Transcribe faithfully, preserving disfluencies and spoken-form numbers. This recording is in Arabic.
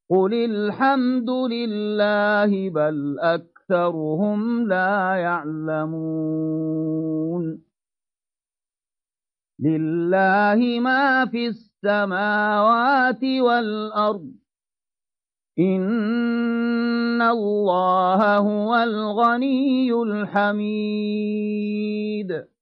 قل الحمد لله بل أكثرهم لا يعلمون لله ما في السماوات والأرض إن الله هو الغني الحميد